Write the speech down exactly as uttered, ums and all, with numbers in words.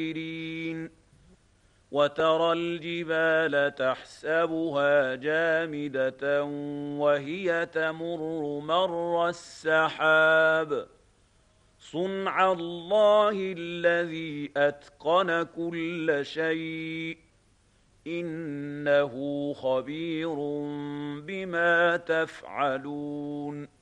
وترى الجبال تحسبها جامدة وهي تمر مر السحاب صنع الله الذي أتقن كل شيء إنه خبير بما تفعلون